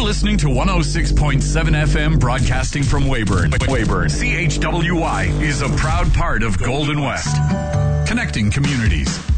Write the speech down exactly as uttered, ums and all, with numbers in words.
listening to one oh six point seven F M broadcasting from Weyburn. Weyburn. C H W Y is a proud part of Golden West. Connecting communities.